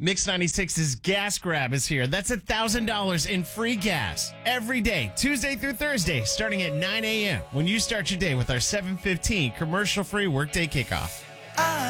Mix 96's Gas Grab is here. That's $1,000 in free gas every day, Tuesday through Thursday, starting at 9 a.m. when you start your day with our 7:15 commercial-free workday kickoff.